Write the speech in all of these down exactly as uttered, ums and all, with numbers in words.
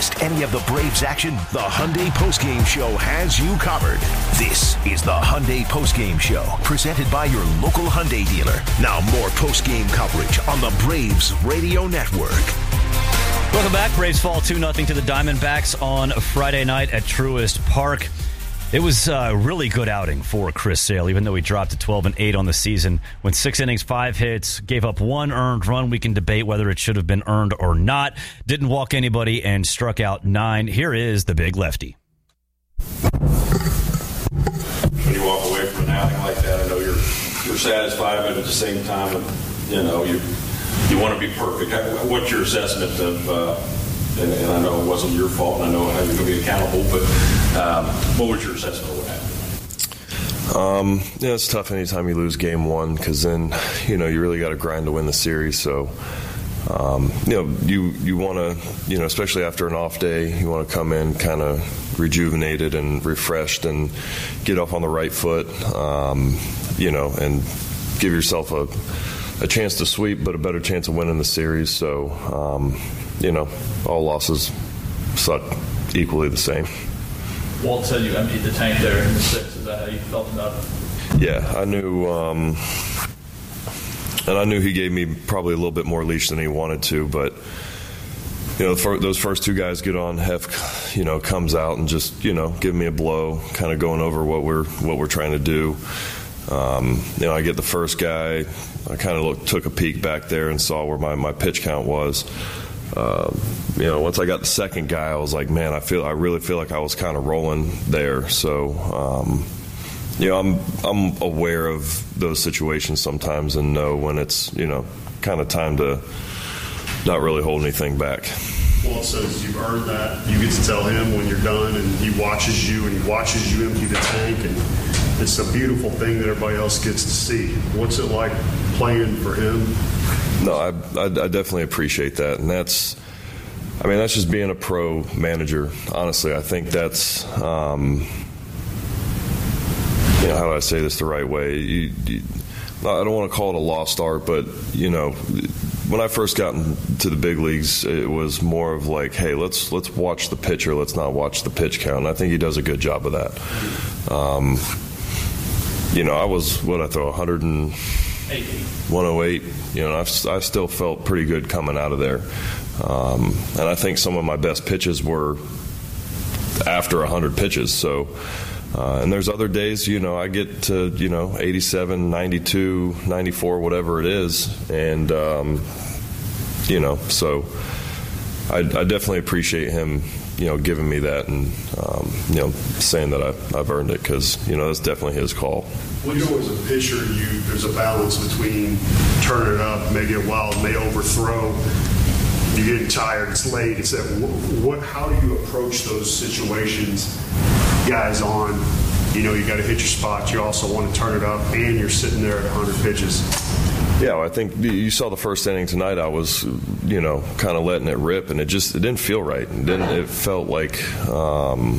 missed any of the Braves action, the Hyundai Postgame Show has you covered. This is the Hyundai Postgame Show, presented by your local Hyundai dealer. Now more postgame coverage on the Braves Radio Network. Welcome back. Braves fall two nothing to the Diamondbacks on Friday night at Truist Park. It was a really good outing for Chris Sale, even though he dropped to twelve and eight on the season. Went six innings, five hits, gave up one earned run. We can debate whether it should have been earned or not. Didn't walk anybody and struck out nine. Here is the big lefty. When you walk away from an outing like that, I know you're you're satisfied, but at the same time, you know, you you want to be perfect. What's your assessment of, uh, and, and I know it wasn't your fault, and I know how you're going to be accountable, but um, what was your assessment of what happened? Um, yeah, it's tough anytime you lose game one because then, you know, you really got to grind to win the series. So, um, you know, you, you want to, you know, especially after an off day, you want to come in kind of rejuvenated and refreshed and get off on the right foot, um, you know, and give yourself a a chance to sweep, but a better chance of winning the series. So, um, you know, all losses suck equally the same. Walt said you emptied the tank there in the sixth. Is that how you felt about it? Yeah, I knew, um, and I knew he gave me probably a little bit more leash than he wanted to, but, you know, for those first two guys get on, Hef, you know, comes out and just, you know, give me a blow, kind of going over what we're what we're trying to do. Um, you know, I get the first guy. I kind of looked, took a peek back there and saw where my, my pitch count was. Uh, you know, once I got the second guy, I was like, man, I feel, I really feel like I was kind of rolling there. So, um, you know, I'm I'm aware of those situations sometimes and know when it's, you know, kind of time to not really hold anything back. Walt says you've earned that. You get to tell him when you're done, and he watches you, and he watches you empty the tank, and it's a beautiful thing that everybody else gets to see. What's it like playing for him? No, I, I, I definitely appreciate that, and that's, I mean, that's just being a pro manager. Honestly, I think that's, um, you know, how do I say this the right way? You, you, I don't want to call it a lost art, but, you know, when I first got into the big leagues, it was more of like, hey, let's let's watch the pitcher, let's not watch the pitch count. And I think he does a good job of that. Um, you know, I was, what I throw, one oh eight. You know, I've, I still felt pretty good coming out of there. Um, and I think some of my best pitches were after one hundred pitches. So, uh, and there's other days, you know, I get to, you know, eighty-seven, ninety-two, ninety-four, whatever it is. And, um, you know, so I, I definitely appreciate him, you know, giving me that and, um, you know, saying that I, I've earned it because, you know, that's definitely his call. When you're always a pitcher, you there's a balance between turning it up, maybe a wild may overthrow. You're getting tired. It's late. It's that. What? How do you approach those situations? Guys on, you know, you got to hit your spot. You also want to turn it up, and you're sitting there at one hundred pitches. Yeah, well, I think you saw the first inning tonight. I was, you know, kind of letting it rip, and it just it didn't feel right. It didn't. It felt like. Um,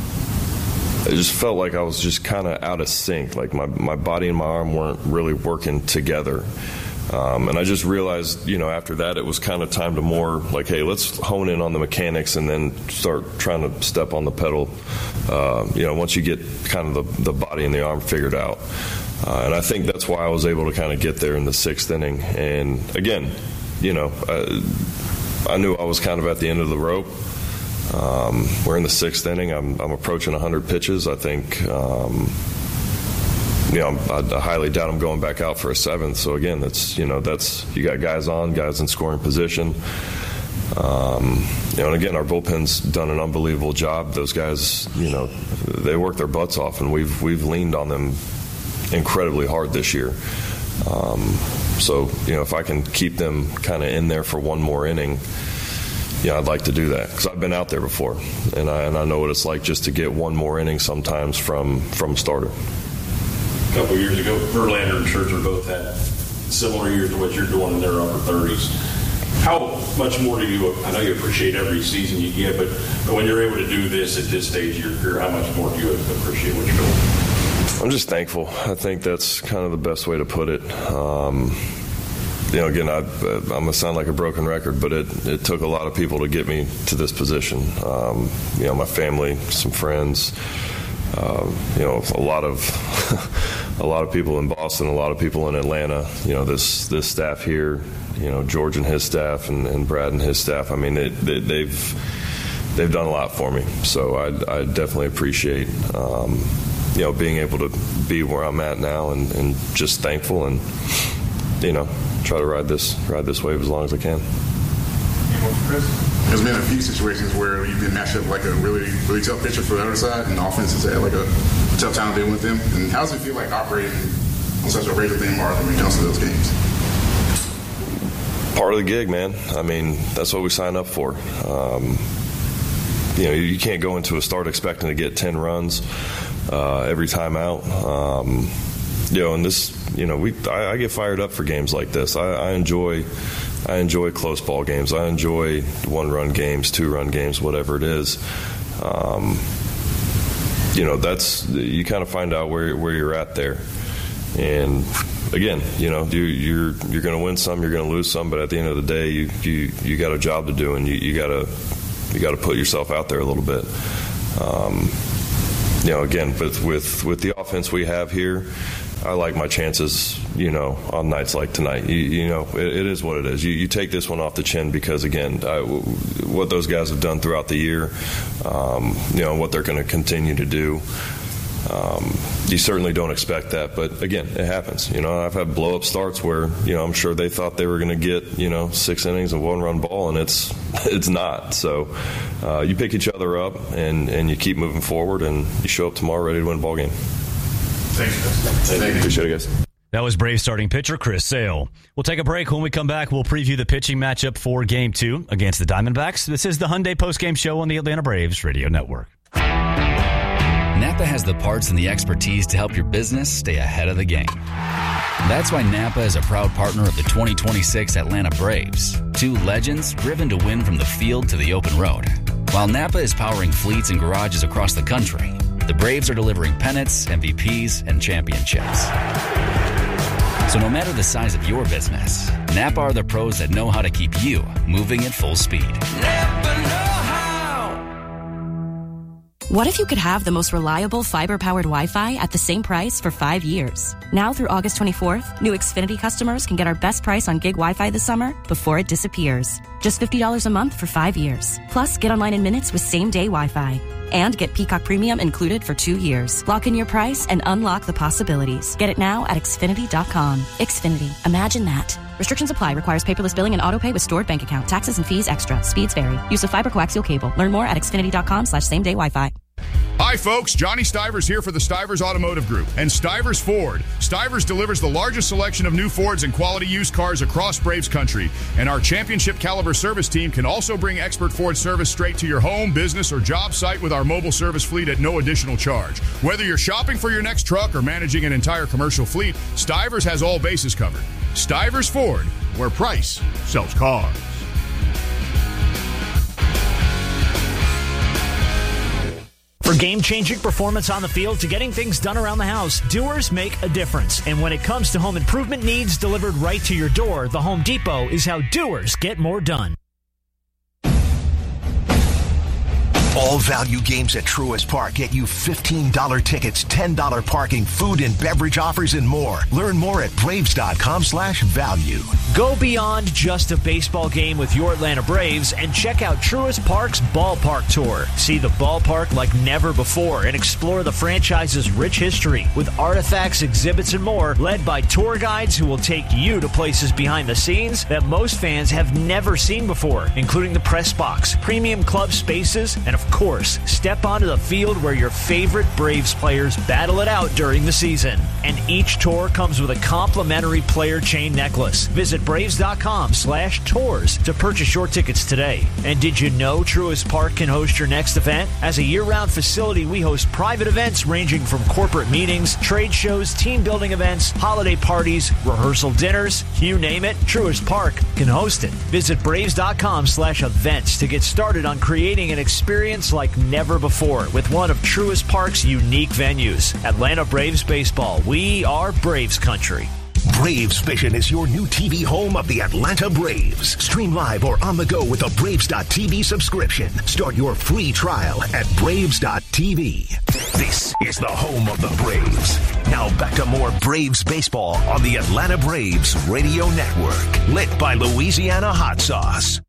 It just felt like I was just kind of out of sync. Like my, my body and my arm weren't really working together. Um, and I just realized, you know, after that it was kind of time to more like, hey, let's hone in on the mechanics and then start trying to step on the pedal, uh, you know, once you get kind of the, the body and the arm figured out. Uh, and I think that's why I was able to kind of get there in the sixth inning. And, again, you know, I, I knew I was kind of at the end of the rope. Um, we're in the sixth inning. I'm, I'm approaching one hundred pitches. I think, um, you know, I, I highly doubt I'm going back out for a seventh. So again, that's you know, that's you got guys on, guys in scoring position. Um, you know, and again, our bullpen's done an unbelievable job. Those guys, you know, they work their butts off, and we've we've leaned on them incredibly hard this year. Um, so you know, if I can keep them kind of in there for one more inning. Yeah, I'd like to do that because I've been out there before, and I and I know what it's like just to get one more inning sometimes from from a starter. A couple of years ago, Verlander and Scherzer both had similar years to what you're doing in their upper thirties. How much more do you? I know you appreciate every season you get, but when you're able to do this at this stage of your career, how much more do you appreciate what you're doing? I'm just thankful. I think that's kind of the best way to put it. Um, you know, again, I, I'm going to sound like a broken record, but it, it took a lot of people to get me to this position. Um, you know, my family, some friends, uh, you know, a lot of a lot of people in Boston, a lot of people in Atlanta. You know, this this staff here, you know, George and his staff, and, and Brad and his staff. I mean, it, they, they've they've done a lot for me. So I, I definitely appreciate, um, you know, being able to be where I'm at now, and, and just thankful, and you know, try to ride this ride this wave as long as I can. There's been a few situations where you've been matched up like a really, really tough pitcher for the other side, and the offense has had like a tough time dealing with them. And how does it feel like operating on such a regular thing mark when it comes to those games? Part of the gig, man. I mean, that's what we sign up for. Um, you know, you can't go into a start expecting to get ten runs uh, every time out. Um, you know, and this, you know, we I, I get fired up for games like this. I, I enjoy. I enjoy close ball games. I enjoy one-run games, two-run games, whatever it is. Um, you know, that's you kind of find out where where you're at there. And again, you know, you, you're you're going to win some, you're going to lose some, but at the end of the day, you you, you got a job to do, and you, you got to you got to put yourself out there a little bit. Um, you know, again, with with with the offense we have here, I like my chances, you know, on nights like tonight. You, you know, it, it is what it is. You, you take this one off the chin because, again, I, what those guys have done throughout the year, um, you know, what they're going to continue to do. Um, you certainly don't expect that, but again, it happens. You know, I've had blow-up starts where, you know, I'm sure they thought they were going to get, you know, six innings of one-run ball, and it's it's not. So uh, you pick each other up, and, and you keep moving forward, and you show up tomorrow ready to win a ball game. Thanks, guys. Thank you. Appreciate it, guys. That was Braves starting pitcher Chris Sale. We'll take a break. When we come back, we'll preview the pitching matchup for Game two against the Diamondbacks. This is the Hyundai postgame show on the Atlanta Braves Radio Network. Napa has the parts and the expertise to help your business stay ahead of the game. That's why Napa is a proud partner of the twenty twenty-six Atlanta Braves, two legends driven to win from the field to the open road. While Napa is powering fleets and garages across the country, the Braves are delivering pennants, M V Ps, and championships. So no matter the size of your business, Napa are the pros that know how to keep you moving at full speed. Napa know how. What if you could have the most reliable fiber-powered Wi-Fi at the same price for five years? Now through August twenty-fourth, new Xfinity customers can get our best price on gig Wi-Fi this summer before it disappears. Just fifty dollars a month for five years. Plus, get online in minutes with same-day Wi-Fi. And get Peacock Premium included for two years. Lock in your price and unlock the possibilities. Get it now at Xfinity dot com. Xfinity. Imagine that. Restrictions apply. Requires paperless billing and autopay with stored bank account. Taxes and fees extra. Speeds vary. Use of fiber coaxial cable. Learn more at Xfinity dot com slash same day Wi-Fi. Hi, folks. Johnny Stivers here for the Stivers Automotive Group and Stivers Ford. Stivers delivers the largest selection of new Fords and quality used cars across Braves country. And our championship caliber service team can also bring expert Ford service straight to your home, business, or job site with our mobile service fleet at no additional charge. Whether you're shopping for your next truck or managing an entire commercial fleet, Stivers has all bases covered. Stivers Ford, where price sells cars. For game-changing performance on the field to getting things done around the house, doers make a difference. And when it comes to home improvement needs delivered right to your door, the Home Depot is how doers get more done. All value games at Truist Park get you fifteen dollars tickets, ten dollars parking, food and beverage offers, and more. Learn more at Braves dot com slash value. Go beyond just a baseball game with your Atlanta Braves and check out Truist Park's Ballpark Tour. See the ballpark like never before and explore the franchise's rich history with artifacts, exhibits, and more, led by tour guides who will take you to places behind the scenes that most fans have never seen before, including the press box, premium club spaces, and of Of course, step onto the field where your favorite Braves players battle it out during the season. And each tour comes with a complimentary player chain necklace. Visit Braves dot com slash tours to purchase your tickets today. And did you know Truist Park can host your next event? As a year-round facility, we host private events ranging from corporate meetings, trade shows, team building events, holiday parties, rehearsal dinners, you name it, Truist Park can host it. Visit Braves dot com slash events to get started on creating an experience like never before with one of Truist Park's unique venues. Atlanta Braves baseball. We are Braves country. Braves Vision is your new T V home of the Atlanta Braves. Stream live or on the go with a Braves dot T V subscription. Start your free trial at Braves dot T V. This is the home of the Braves. Now back to more Braves baseball on the Atlanta Braves Radio Network. Lit by Louisiana Hot Sauce.